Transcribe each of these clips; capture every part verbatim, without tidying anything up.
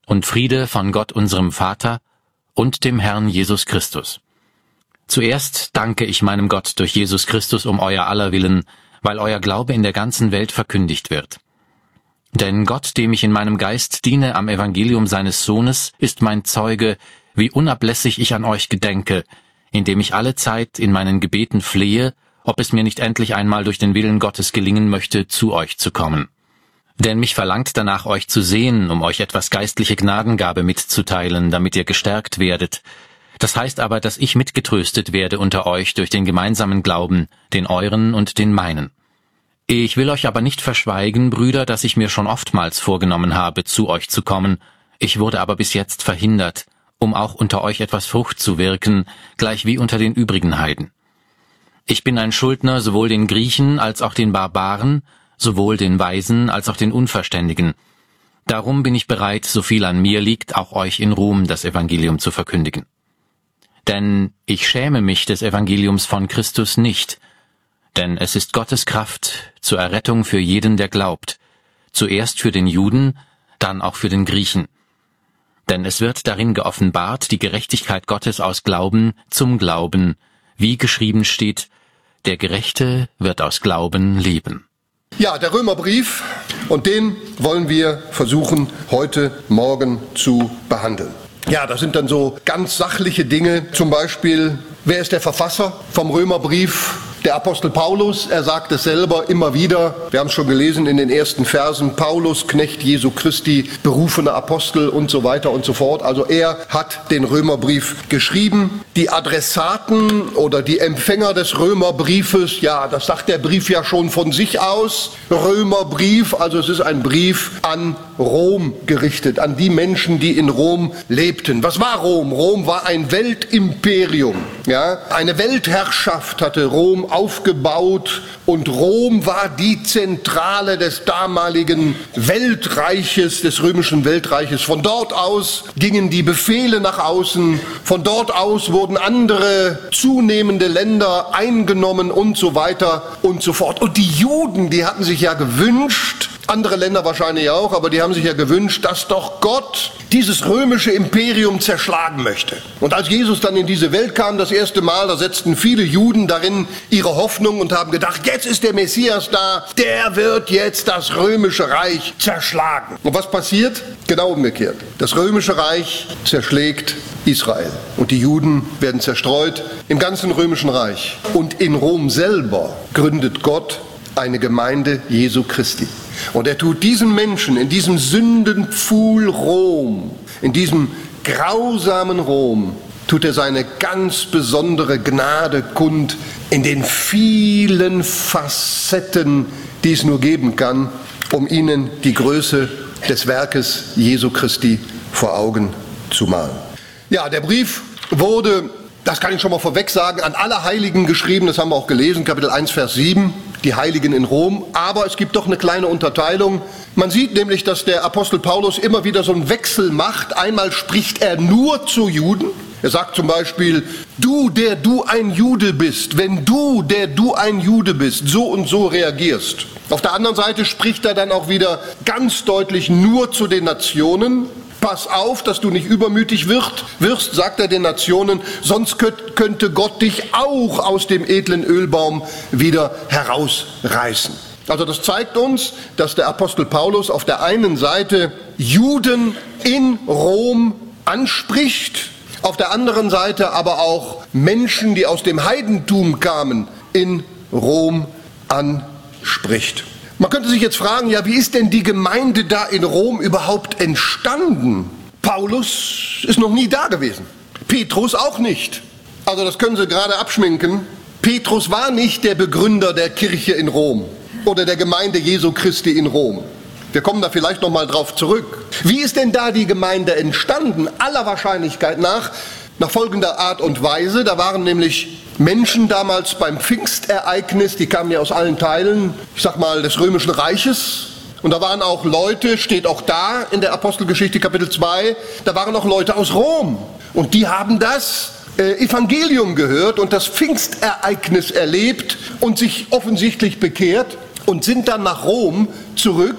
und Friede von Gott unserem Vater und dem Herrn Jesus Christus. Zuerst danke ich meinem Gott durch Jesus Christus um euer aller Willen, weil euer Glaube in der ganzen Welt verkündigt wird. Denn Gott, dem ich in meinem Geist diene am Evangelium seines Sohnes, ist mein Zeuge, wie unablässig ich an euch gedenke, indem ich alle Zeit in meinen Gebeten flehe, ob es mir nicht endlich einmal durch den Willen Gottes gelingen möchte, zu euch zu kommen. Denn mich verlangt danach, euch zu sehen, um euch etwas geistliche Gnadengabe mitzuteilen, damit ihr gestärkt werdet. Das heißt aber, dass ich mitgetröstet werde unter euch durch den gemeinsamen Glauben, den euren und den meinen. Ich will euch aber nicht verschweigen, Brüder, dass ich mir schon oftmals vorgenommen habe, zu euch zu kommen. Ich wurde aber bis jetzt verhindert, um auch unter euch etwas Frucht zu wirken, gleich wie unter den übrigen Heiden. Ich bin ein Schuldner sowohl den Griechen als auch den Barbaren, sowohl den Weisen als auch den Unverständigen. Darum bin ich bereit, so viel an mir liegt, auch euch in Rom das Evangelium zu verkündigen. Denn ich schäme mich des Evangeliums von Christus nicht, denn es ist Gottes Kraft zur Errettung für jeden, der glaubt, zuerst für den Juden, dann auch für den Griechen. Denn es wird darin geoffenbart die Gerechtigkeit Gottes aus Glauben zum Glauben, wie geschrieben steht, der Gerechte wird aus Glauben leben. Ja, der Römerbrief, und den wollen wir versuchen, heute Morgen zu behandeln. Ja, das sind dann so ganz sachliche Dinge, zum Beispiel, wer ist der Verfasser vom Römerbrief? Der Apostel Paulus, er sagt es selber immer wieder, wir haben es schon gelesen in den ersten Versen, Paulus, Knecht Jesu Christi, berufener Apostel und so weiter und so fort. Also er hat den Römerbrief geschrieben. Die Adressaten oder die Empfänger des Römerbriefes, ja, das sagt der Brief ja schon von sich aus. Römerbrief, also es ist ein Brief an Rom gerichtet, an die Menschen, die in Rom lebten. Was war Rom? Rom war ein Weltimperium. Ja? Eine Weltherrschaft hatte Rom aufgebaut und Rom war die Zentrale des damaligen Weltreiches, des römischen Weltreiches. Von dort aus gingen die Befehle nach außen, von dort aus wurden andere zunehmende Länder eingenommen und so weiter und so fort. Und die Juden, die hatten sich ja gewünscht, andere Länder wahrscheinlich auch, aber die haben sich ja gewünscht, dass doch Gott dieses römische Imperium zerschlagen möchte. Und als Jesus dann in diese Welt kam, das erste Mal, da setzten viele Juden darin ihre Hoffnung und haben gedacht, jetzt ist der Messias da, der wird jetzt das römische Reich zerschlagen. Und was passiert? Genau umgekehrt. Das römische Reich zerschlägt Israel und die Juden werden zerstreut im ganzen römischen Reich. Und in Rom selber gründet Gott eine Gemeinde Jesu Christi. Und er tut diesen Menschen in diesem Sündenpfuhl Rom, in diesem grausamen Rom, tut er seine ganz besondere Gnade kund in den vielen Facetten, die es nur geben kann, um ihnen die Größe des Werkes Jesu Christi vor Augen zu malen. Ja, der Brief wurde, das kann ich schon mal vorweg sagen, an alle Heiligen geschrieben, das haben wir auch gelesen, Kapitel eins, Vers sieben, die Heiligen in Rom. Aber es gibt doch eine kleine Unterteilung. Man sieht nämlich, dass der Apostel Paulus immer wieder so einen Wechsel macht. Einmal spricht er nur zu Juden. Er sagt zum Beispiel, du, der du ein Jude bist, wenn du, der du ein Jude bist, so und so reagierst. Auf der anderen Seite spricht er dann auch wieder ganz deutlich nur zu den Nationen. Pass auf, dass du nicht übermütig wirst, wirst, sagt er den Nationen, sonst könnte Gott dich auch aus dem edlen Ölbaum wieder herausreißen. Also das zeigt uns, dass der Apostel Paulus auf der einen Seite Juden in Rom anspricht, auf der anderen Seite aber auch Menschen, die aus dem Heidentum kamen, in Rom anspricht. Man könnte sich jetzt fragen, ja, wie ist denn die Gemeinde da in Rom überhaupt entstanden? Paulus ist noch nie da gewesen. Petrus auch nicht. Also das können Sie gerade abschminken. Petrus war nicht der Begründer der Kirche in Rom oder der Gemeinde Jesu Christi in Rom. Wir kommen da vielleicht noch mal drauf zurück. Wie ist denn da die Gemeinde entstanden? Aller Wahrscheinlichkeit nach, nach folgender Art und Weise. Da waren nämlich Menschen damals beim Pfingstereignis, die kamen ja aus allen Teilen, ich sag mal, des Römischen Reiches. Und da waren auch Leute, steht auch da in der Apostelgeschichte Kapitel zwei, da waren auch Leute aus Rom. Und die haben das äh, Evangelium gehört und das Pfingstereignis erlebt und sich offensichtlich bekehrt und sind dann nach Rom zurück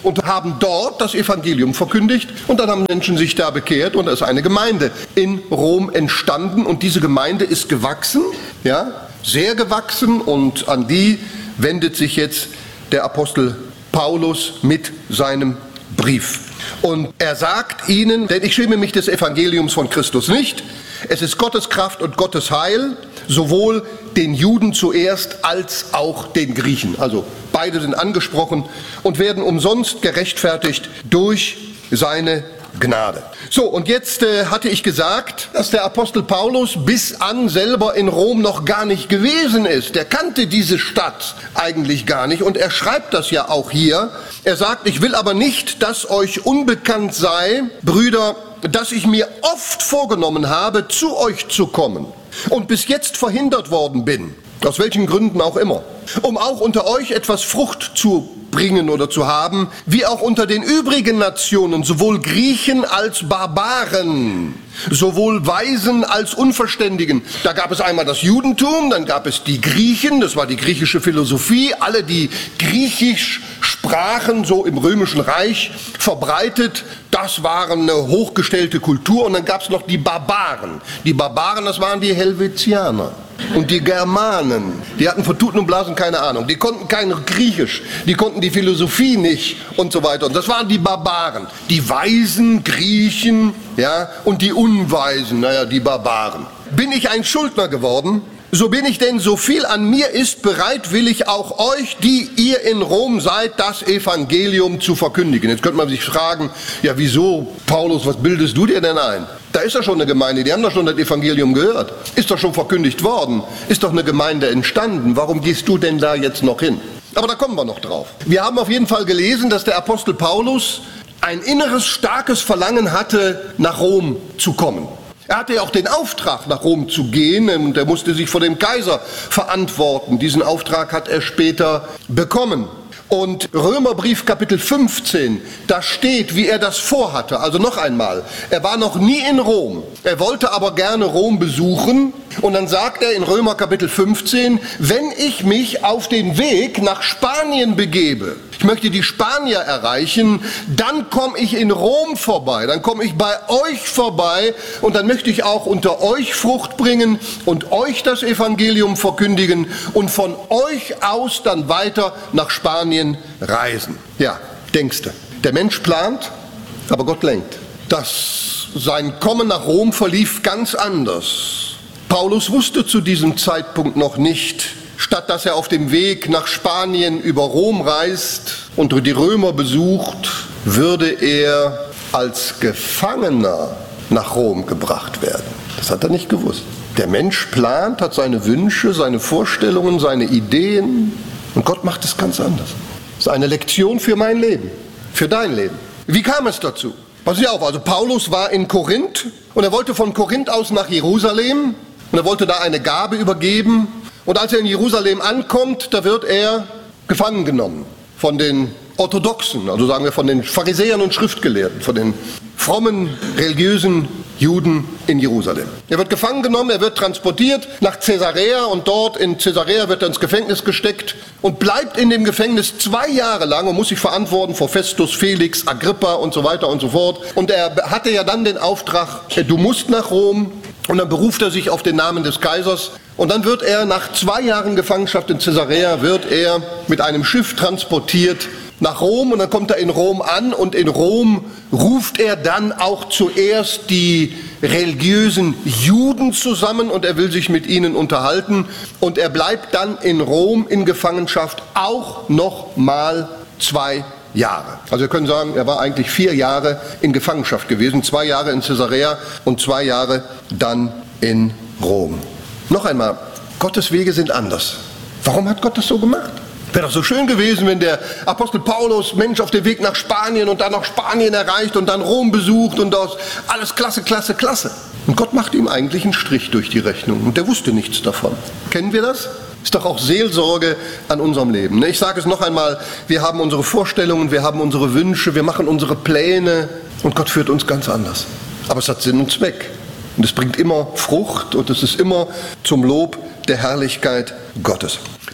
und haben dort das Evangelium verkündigt. Und dann haben Menschen sich da bekehrt und da ist eine Gemeinde in Rom entstanden. Und diese Gemeinde ist gewachsen, ja, sehr gewachsen. Und an die wendet sich jetzt der Apostel Paulus mit seinem Brief. Und er sagt ihnen, denn ich schäme mich des Evangeliums von Christus nicht, es ist Gottes Kraft und Gottes Heil, sowohl den Juden zuerst als auch den Griechen. Also beide sind angesprochen und werden umsonst gerechtfertigt durch seine Gnade. So, und jetzt äh, hatte ich gesagt, dass der Apostel Paulus bis an selber in Rom noch gar nicht gewesen ist. Der kannte diese Stadt eigentlich gar nicht und er schreibt das ja auch hier. Er sagt, ich will aber nicht, dass euch unbekannt sei, Brüder, dass ich mir oft vorgenommen habe, zu euch zu kommen und bis jetzt verhindert worden bin, aus welchen Gründen auch immer, um auch unter euch etwas Frucht zu bringen oder zu haben, wie auch unter den übrigen Nationen, sowohl Griechen als Barbaren, sowohl Weisen als Unverständigen. Da gab es einmal das Judentum, dann gab es die Griechen, das war die griechische Philosophie, alle, die Griechisch sprachen, so im Römischen Reich verbreitet, das waren eine hochgestellte Kultur. Und dann gab es noch die Barbaren. Die Barbaren, das waren die Helvetianer. Und die Germanen, die hatten von Tuten und Blasen keine Ahnung. Die konnten kein Griechisch, die konnten die Philosophie nicht und so weiter. Und das waren die Barbaren. Die Weisen, Griechen, ja, und die Unweisen, naja, die Barbaren. Bin ich ein Schuldner geworden? So bin ich denn, so viel an mir ist, bereitwillig auch euch, die ihr in Rom seid, das Evangelium zu verkündigen. Jetzt könnte man sich fragen, ja wieso, Paulus, was bildest du dir denn ein? Da ist doch schon eine Gemeinde, die haben doch schon das Evangelium gehört. Ist doch schon verkündigt worden, ist doch eine Gemeinde entstanden. Warum gehst du denn da jetzt noch hin? Aber da kommen wir noch drauf. Wir haben auf jeden Fall gelesen, dass der Apostel Paulus ein inneres, starkes Verlangen hatte, nach Rom zu kommen. Er hatte ja auch den Auftrag, nach Rom zu gehen, und er musste sich vor dem Kaiser verantworten. Diesen Auftrag hat er später bekommen. Und Römerbrief Kapitel fünfzehn, da steht, wie er das vorhatte. Also noch einmal, er war noch nie in Rom, er wollte aber gerne Rom besuchen. Und dann sagt er in Römer Kapitel fünfzehn, wenn ich mich auf den Weg nach Spanien begebe, ich möchte die Spanier erreichen, dann komme ich in Rom vorbei, dann komme ich bei euch vorbei und dann möchte ich auch unter euch Frucht bringen und euch das Evangelium verkündigen und von euch aus dann weiter nach Spanien reisen. Ja, denkst du, der Mensch plant, aber Gott lenkt. Das, sein Kommen nach Rom verlief ganz anders. Paulus wusste zu diesem Zeitpunkt noch nicht, statt dass er auf dem Weg nach Spanien über Rom reist und die Römer besucht, würde er als Gefangener nach Rom gebracht werden. Das hat er nicht gewusst. Der Mensch plant, hat seine Wünsche, seine Vorstellungen, seine Ideen und Gott macht es ganz anders. Das ist eine Lektion für mein Leben, für dein Leben. Wie kam es dazu? Pass auf, also Paulus war in Korinth und er wollte von Korinth aus nach Jerusalem und er wollte da eine Gabe übergeben. Und als er in Jerusalem ankommt, da wird er gefangen genommen von den Orthodoxen, also sagen wir von den Pharisäern und Schriftgelehrten, von den frommen, religiösen Juden in Jerusalem. Er wird gefangen genommen, er wird transportiert nach Caesarea und dort in Caesarea wird er ins Gefängnis gesteckt und bleibt in dem Gefängnis zwei Jahre lang und muss sich verantworten vor Festus, Felix, Agrippa und so weiter und so fort. Und er hatte ja dann den Auftrag, du musst nach Rom. Und dann beruft er sich auf den Namen des Kaisers. Und dann wird er nach zwei Jahren Gefangenschaft in Caesarea, wird er mit einem Schiff transportiert nach Rom. Und dann kommt er in Rom an und in Rom ruft er dann auch zuerst die religiösen Juden zusammen und er will sich mit ihnen unterhalten. Und er bleibt dann in Rom in Gefangenschaft auch noch mal zwei Jahre. Also wir können sagen, er war eigentlich vier Jahre in Gefangenschaft gewesen, zwei Jahre in Caesarea und zwei Jahre dann in Rom. Noch einmal, Gottes Wege sind anders. Warum hat Gott das so gemacht? Wäre doch so schön gewesen, wenn der Apostel Paulus, Mensch, auf dem Weg nach Spanien und dann nach Spanien erreicht und dann Rom besucht und das alles klasse, klasse, klasse. Und Gott macht ihm eigentlich einen Strich durch die Rechnung und der wusste nichts davon. Kennen wir das? Ist doch auch Seelsorge an unserem Leben. Ich sage es noch einmal, wir haben unsere Vorstellungen, wir haben unsere Wünsche, wir machen unsere Pläne und Gott führt uns ganz anders. Aber es hat Sinn und Zweck. Und es bringt immer Frucht und es ist immer zum Lob der Herrlichkeit Gottes.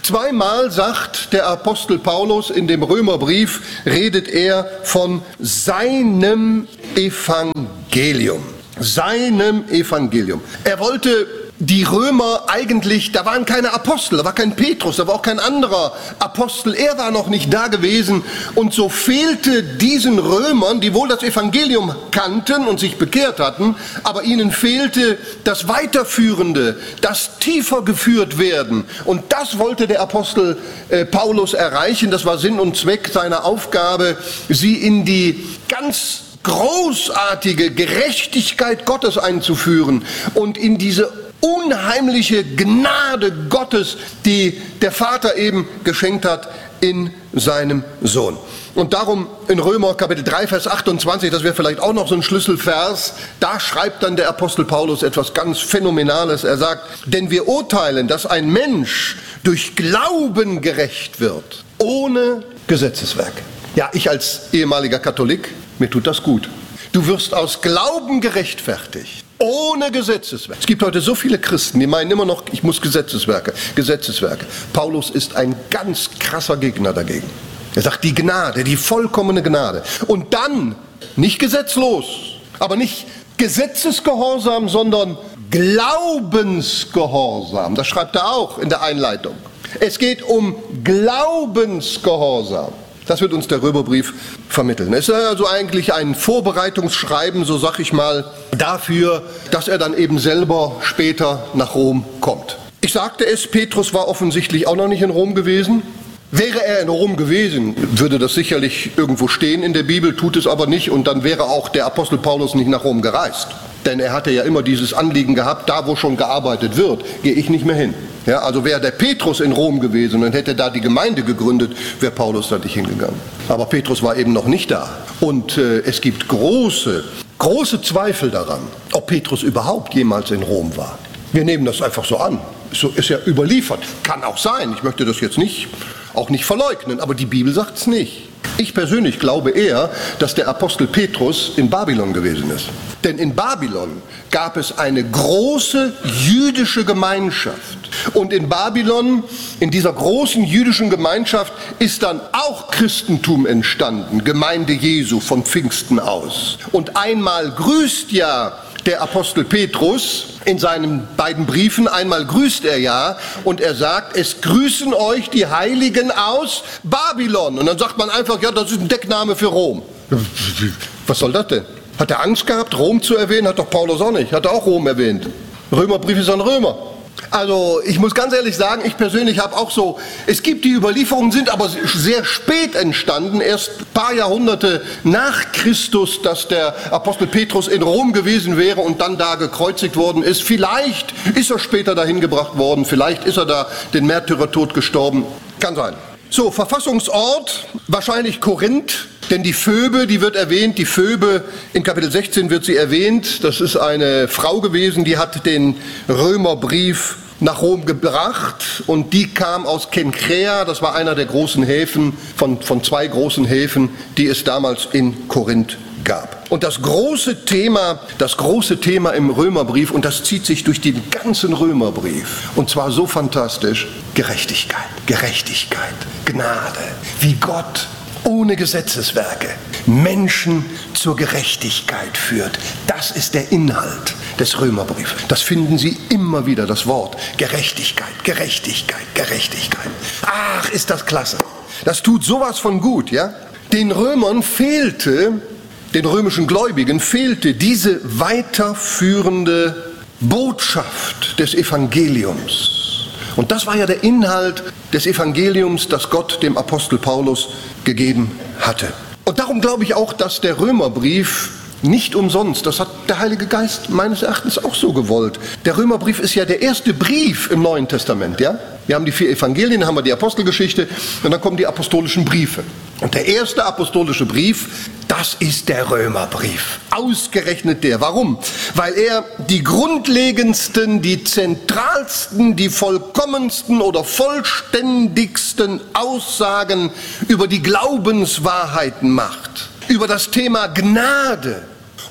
Zweimal sagt der Apostel Paulus in dem Römerbrief, redet er von seinem Evangelium. Seinem Evangelium. Er wollte die Römer eigentlich, da waren keine Apostel, da war kein Petrus, da war auch kein anderer Apostel, er war noch nicht da gewesen und so fehlte diesen Römern, die wohl das Evangelium kannten und sich bekehrt hatten, aber ihnen fehlte das Weiterführende, das tiefer geführt werden und das wollte der Apostel äh, Paulus erreichen, das war Sinn und Zweck seiner Aufgabe, sie in die ganz großartige Gerechtigkeit Gottes einzuführen und in diese unheimliche Gnade Gottes, die der Vater eben geschenkt hat in seinem Sohn. Und darum in Römer Kapitel drei, Vers achtundzwanzig, das wäre vielleicht auch noch so ein Schlüsselvers, da schreibt dann der Apostel Paulus etwas ganz Phänomenales. Er sagt, denn wir urteilen, dass ein Mensch durch Glauben gerecht wird, ohne Gesetzeswerk. Ja, ich als ehemaliger Katholik, mir tut das gut. Du wirst aus Glauben gerechtfertigt, ohne Gesetzeswerke. Es gibt heute so viele Christen, die meinen immer noch, ich muss Gesetzeswerke, Gesetzeswerke. Paulus ist ein ganz krasser Gegner dagegen. Er sagt, die Gnade, die vollkommene Gnade. Und dann, nicht gesetzlos, aber nicht Gesetzesgehorsam, sondern Glaubensgehorsam. Das schreibt er auch in der Einleitung. Es geht um Glaubensgehorsam. Das wird uns der Römerbrief vermitteln. Es ist also eigentlich ein Vorbereitungsschreiben, so sag ich mal, dafür, dass er dann eben selber später nach Rom kommt. Ich sagte es, Petrus war offensichtlich auch noch nicht in Rom gewesen. Wäre er in Rom gewesen, würde das sicherlich irgendwo stehen in der Bibel, tut es aber nicht und dann wäre auch der Apostel Paulus nicht nach Rom gereist. Denn er hatte ja immer dieses Anliegen gehabt, da wo schon gearbeitet wird, gehe ich nicht mehr hin. Ja, also wäre der Petrus in Rom gewesen und hätte da die Gemeinde gegründet, wäre Paulus da nicht hingegangen. Aber Petrus war eben noch nicht da. Und äh, es gibt große, große Zweifel daran, ob Petrus überhaupt jemals in Rom war. Wir nehmen das einfach so an. So ist ja überliefert. Kann auch sein. Ich möchte das jetzt nicht, auch nicht verleugnen, aber die Bibel sagt es nicht. Ich persönlich glaube eher, dass der Apostel Petrus in Babylon gewesen ist. Denn in Babylon gab es eine große jüdische Gemeinschaft. Und in Babylon, in dieser großen jüdischen Gemeinschaft, ist dann auch Christentum entstanden, Gemeinde Jesu von Pfingsten aus. Und einmal grüßt ja der Apostel Petrus in seinen beiden Briefen, einmal grüßt er ja und er sagt, es grüßen euch die Heiligen aus Babylon. Und dann sagt man einfach, ja, das ist ein Deckname für Rom. Was soll das denn? Hat er Angst gehabt, Rom zu erwähnen? Hat doch Paulus auch nicht. Hat er auch Rom erwähnt. Römerbrief ist ein Römer. Also ich muss ganz ehrlich sagen, ich persönlich habe auch so, es gibt die Überlieferungen, sind aber sehr spät entstanden, erst ein paar Jahrhunderte nach Christus, dass der Apostel Petrus in Rom gewesen wäre und dann da gekreuzigt worden ist. Vielleicht ist er später dahin gebracht worden, vielleicht ist er da den Märtyrertod gestorben, kann sein. So, Verfassungsort, wahrscheinlich Korinth, denn die Phoebe, die wird erwähnt, die Phoebe, in Kapitel sechzehn wird sie erwähnt, das ist eine Frau gewesen, die hat den Römerbrief nach Rom gebracht und die kam aus Kenkrea, das war einer der großen Häfen, von, von zwei großen Häfen, die es damals in Korinth gab. Und das große Thema, das große Thema im Römerbrief, und das zieht sich durch den ganzen Römerbrief, und zwar so fantastisch, Gerechtigkeit, Gerechtigkeit, Gnade, wie Gott ohne Gesetzeswerke Menschen zur Gerechtigkeit führt. Das ist der Inhalt des Römerbriefes. Das finden Sie immer wieder, das Wort Gerechtigkeit, Gerechtigkeit, Gerechtigkeit. Ach, ist das klasse. Das tut sowas von gut, ja? Den Römern fehlte, den römischen Gläubigen fehlte diese weiterführende Botschaft des Evangeliums. Und das war ja der Inhalt des Evangeliums, das Gott dem Apostel Paulus gegeben hatte. Und darum glaube ich auch, dass der Römerbrief nicht umsonst, das hat der Heilige Geist meines Erachtens auch so gewollt. Der Römerbrief ist ja der erste Brief im Neuen Testament, ja? Wir haben die vier Evangelien, dann haben wir die Apostelgeschichte und dann kommen die apostolischen Briefe. Und der erste apostolische Brief, das ist der Römerbrief. Ausgerechnet der. Warum? Weil er die grundlegendsten, die zentralsten, die vollkommensten oder vollständigsten Aussagen über die Glaubenswahrheiten macht. Über das Thema Gnade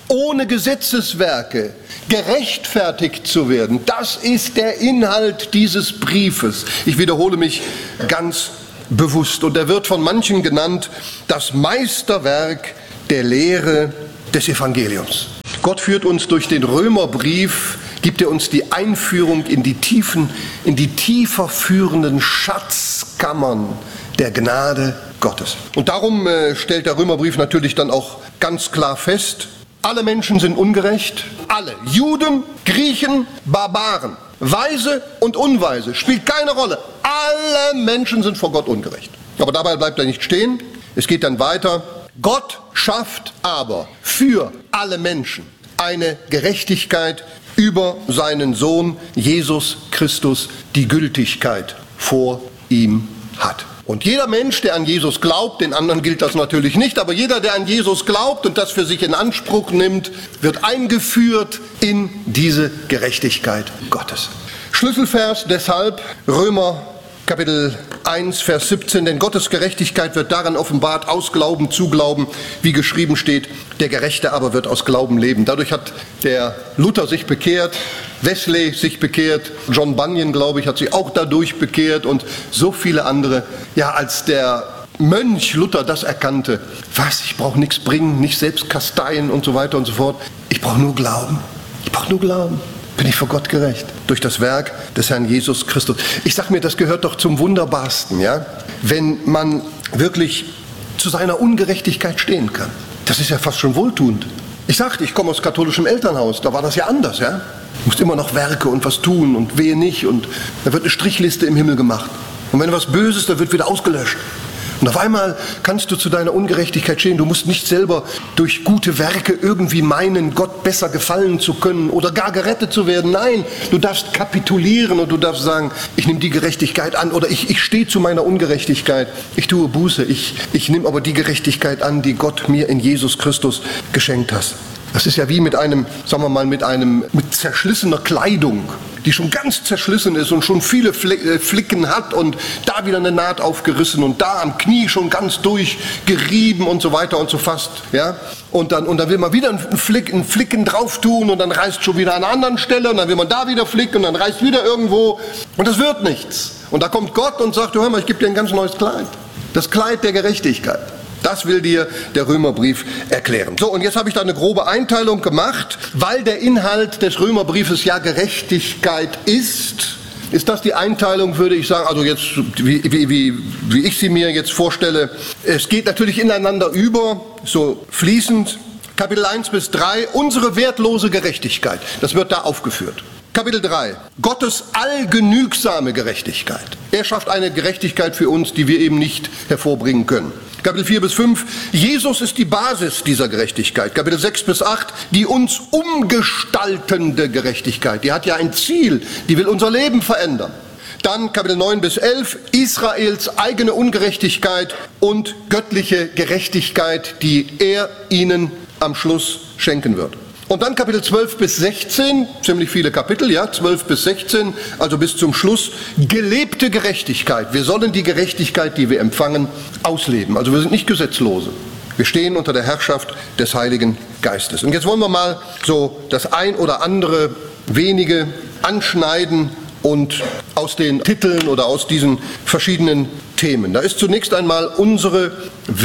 ohne Gesetzeswerke gerechtfertigt zu werden. Das ist der Inhalt dieses Briefes. Ich wiederhole mich ganz bewusst. Und er wird von manchen genannt das Meisterwerk der Lehre des Evangeliums. Gott führt uns durch den Römerbrief, gibt er uns die Einführung in die tiefen, in die tiefer führenden Schatzkammern der Gnade Gottes. Und darum äh, stellt der Römerbrief natürlich dann auch ganz klar fest, alle Menschen sind ungerecht, alle, Juden, Griechen, Barbaren, Weise und Unweise, spielt keine Rolle. Alle Menschen sind vor Gott ungerecht. Aber dabei bleibt er nicht stehen, es geht dann weiter. Gott schafft aber für alle Menschen eine Gerechtigkeit über seinen Sohn Jesus Christus, die Gültigkeit vor ihm hat. Und jeder Mensch, der an Jesus glaubt, den anderen gilt das natürlich nicht, aber jeder, der an Jesus glaubt und das für sich in Anspruch nimmt, wird eingeführt in diese Gerechtigkeit Gottes. Schlüsselvers deshalb Römer Kapitel eins, Vers siebzehn, denn Gottes Gerechtigkeit wird daran offenbart, aus Glauben zu Glauben, wie geschrieben steht, der Gerechte aber wird aus Glauben leben. Dadurch hat der Luther sich bekehrt, Wesley sich bekehrt, John Bunyan, glaube ich, hat sich auch dadurch bekehrt und so viele andere. Ja, als der Mönch Luther das erkannte, was, ich brauche nichts bringen, nicht selbst kasteien und so weiter und so fort. Ich brauche nur Glauben. Ich brauche nur Glauben. Bin ich vor Gott gerecht? Durch das Werk des Herrn Jesus Christus. Ich sage mir, das gehört doch zum Wunderbarsten, ja? Wenn man wirklich zu seiner Ungerechtigkeit stehen kann. Das ist ja fast schon wohltuend. Ich sagte, ich komme aus katholischem Elternhaus, da war das ja anders, ja? Du musst immer noch Werke und was tun und wehe nicht und da wird eine Strichliste im Himmel gemacht. Und wenn was Böses, da wird wieder ausgelöscht. Und auf einmal kannst du zu deiner Ungerechtigkeit stehen. Du musst nicht selber durch gute Werke irgendwie meinen, Gott besser gefallen zu können oder gar gerettet zu werden. Nein, du darfst kapitulieren und du darfst sagen, ich nehme die Gerechtigkeit an oder ich, ich stehe zu meiner Ungerechtigkeit. Ich tue Buße. Ich, ich nehme aber die Gerechtigkeit an, die Gott mir in Jesus Christus geschenkt hat. Das ist ja wie mit einem, sagen wir mal, mit einem, mit zerschlissener Kleidung, die schon ganz zerschlissen ist und schon viele Flicken hat und da wieder eine Naht aufgerissen und da am Knie schon ganz durchgerieben und so weiter und so fast, ja. Und dann, und dann will man wieder einen, Flick, einen Flicken drauf tun und dann reißt schon wieder an einer anderen Stelle und dann will man da wieder flicken und dann reißt wieder irgendwo und das wird nichts. Und da kommt Gott und sagt, du hör mal, ich gebe dir ein ganz neues Kleid. Das Kleid der Gerechtigkeit. Das will dir der Römerbrief erklären. So, und jetzt habe ich da eine grobe Einteilung gemacht, weil der Inhalt des Römerbriefes ja Gerechtigkeit ist. Ist das die Einteilung, würde ich sagen, also jetzt, wie, wie, wie, wie ich sie mir jetzt vorstelle. Es geht natürlich ineinander über, so fließend. Kapitel eins bis drei, unsere wertlose Gerechtigkeit. Das wird da aufgeführt. Kapitel drei, Gottes allgenügsame Gerechtigkeit. Er schafft eine Gerechtigkeit für uns, die wir eben nicht hervorbringen können. Kapitel vier bis fünf, Jesus ist die Basis dieser Gerechtigkeit. Kapitel sechs bis acht, die uns umgestaltende Gerechtigkeit. Die hat ja ein Ziel, die will unser Leben verändern. Dann Kapitel neun bis elf, Israels eigene Ungerechtigkeit und göttliche Gerechtigkeit, die er ihnen am Schluss schenken wird. Und dann Kapitel zwölf bis sechzehn, ziemlich viele Kapitel, ja, zwölf bis sechzehn, also bis zum Schluss, gelebte Gerechtigkeit. Wir sollen die Gerechtigkeit, die wir empfangen, ausleben. Also wir sind nicht Gesetzlose. Wir stehen unter der Herrschaft des Heiligen Geistes. Und jetzt wollen wir mal so das ein oder andere wenige anschneiden und aus den Titeln oder aus diesen verschiedenen Themen. Da ist zunächst einmal unsere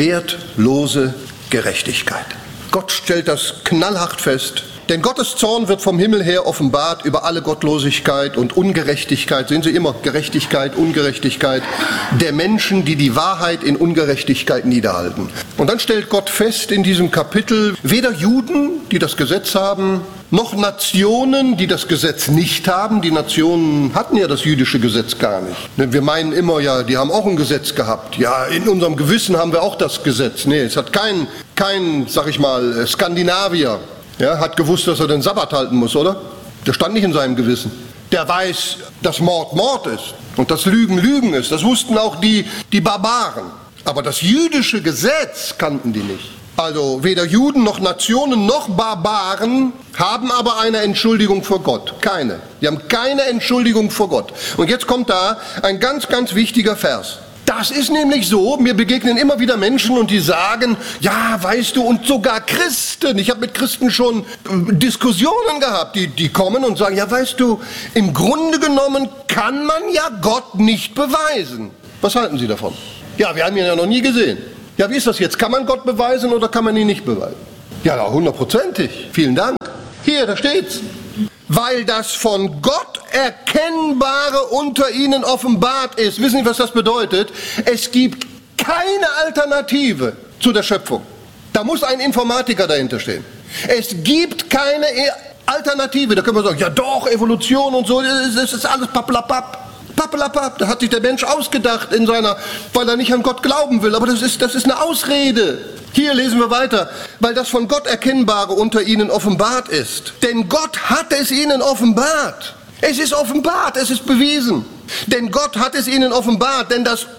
wertlose Gerechtigkeit. Gott stellt das knallhart fest, denn Gottes Zorn wird vom Himmel her offenbart über alle Gottlosigkeit und Ungerechtigkeit, sehen Sie immer, Gerechtigkeit, Ungerechtigkeit, der Menschen, die die Wahrheit in Ungerechtigkeit niederhalten. Und dann stellt Gott fest in diesem Kapitel, weder Juden, die das Gesetz haben, noch Nationen, die das Gesetz nicht haben. Die Nationen hatten ja das jüdische Gesetz gar nicht. Wir meinen immer, ja, die haben auch ein Gesetz gehabt. Ja, in unserem Gewissen haben wir auch das Gesetz. Nee, es hat kein, kein, sag ich mal, Skandinavier, ja, hat gewusst, dass er den Sabbat halten muss, oder? Das stand nicht in seinem Gewissen. Der weiß, dass Mord Mord ist und dass Lügen Lügen ist. Das wussten auch die, die Barbaren. Aber das jüdische Gesetz kannten die nicht. Also weder Juden noch Nationen noch Barbaren haben aber eine Entschuldigung vor Gott. Keine. Die haben keine Entschuldigung vor Gott. Und jetzt kommt da ein ganz, ganz wichtiger Vers. Das ist nämlich so, mir begegnen immer wieder Menschen und die sagen, ja, weißt du, und sogar Christen, ich habe mit Christen schon äh, Diskussionen gehabt, die, die kommen und sagen, ja, weißt du, im Grunde genommen kann man ja Gott nicht beweisen. Was halten Sie davon? Ja, wir haben ihn ja noch nie gesehen. Ja, wie ist das jetzt? Kann man Gott beweisen oder kann man ihn nicht beweisen? Ja, hundertprozentig. Vielen Dank. Hier, da steht's. Weil das von Gott Erkennbare unter ihnen offenbart ist. Wissen Sie, was das bedeutet? Es gibt keine Alternative zu der Schöpfung. Da muss ein Informatiker dahinter stehen. Es gibt keine Alternative. Da können wir sagen, ja doch, Evolution und so, das ist alles pappelapapp. Pappelapapp, da hat sich der Mensch ausgedacht in seiner, weil er nicht an Gott glauben will. Aber das ist, das ist eine Ausrede. Hier lesen wir weiter, weil das von Gott Erkennbare unter ihnen offenbart ist. Denn Gott hat es ihnen offenbart. Es ist offenbart, es ist bewiesen. Denn Gott hat es ihnen offenbart, denn das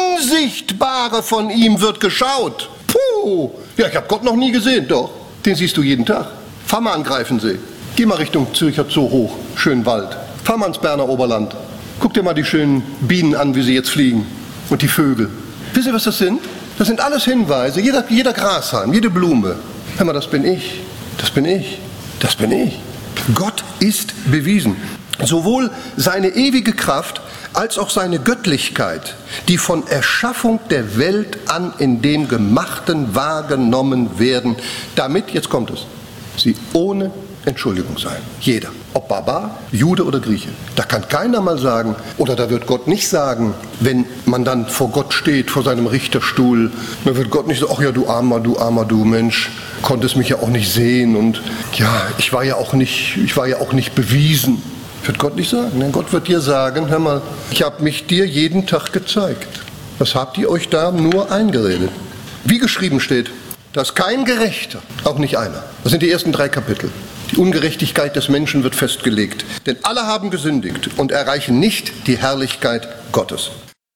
Unsichtbare von ihm wird geschaut. Puh, ja, ich habe Gott noch nie gesehen, doch. Den siehst du jeden Tag. Fahr mal an Greifensee. Geh mal Richtung Zürcher Zoo hoch, schönen Wald. Fahr mal ins Berner Oberland. Guck dir mal die schönen Bienen an, wie sie jetzt fliegen. Und die Vögel. Wisst ihr, was das sind? Das sind alles Hinweise. Jeder, jeder Grashalm, jede Blume. Hör mal, das bin ich. Das bin ich. Das bin ich. Gott ist bewiesen. Sowohl seine ewige Kraft als auch seine Göttlichkeit, die von Erschaffung der Welt an in dem Gemachten wahrgenommen werden, damit, jetzt kommt es, sie ohne Entschuldigung sein. Jeder. Ob Barbar, Jude oder Grieche. Da kann keiner mal sagen, oder da wird Gott nicht sagen, wenn man dann vor Gott steht, vor seinem Richterstuhl, da wird Gott nicht sagen, ach ja, du armer, du armer, du Mensch, konntest mich ja auch nicht sehen und ja, ich war ja auch nicht, ich war ja auch nicht bewiesen. Wird Gott nicht sagen. Denn Gott wird dir sagen, hör mal, ich habe mich dir jeden Tag gezeigt. Was habt ihr euch da nur eingeredet? Wie geschrieben steht, dass kein Gerechter, auch nicht einer. Das sind die ersten drei Kapitel. Die Ungerechtigkeit des Menschen wird festgelegt. Denn alle haben gesündigt und erreichen nicht die Herrlichkeit Gottes.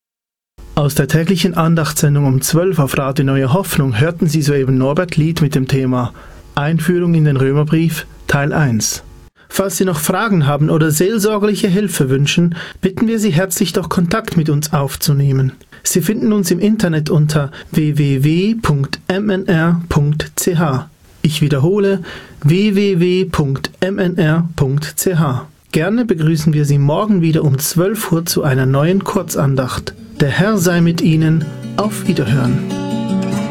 Aus der täglichen Andachtssendung um zwölf auf Radio Neue Hoffnung hörten Sie soeben Norbert Lied mit dem Thema Einführung in den Römerbrief, Teil eins. Falls Sie noch Fragen haben oder seelsorgerliche Hilfe wünschen, bitten wir Sie herzlich, doch Kontakt mit uns aufzunehmen. Sie finden uns im Internet unter w w w punkt m n r punkt c h. Ich wiederhole w w w punkt m n r punkt c h. Gerne begrüßen wir Sie morgen wieder um zwölf Uhr zu einer neuen Kurzandacht. Der Herr sei mit Ihnen. Auf Wiederhören.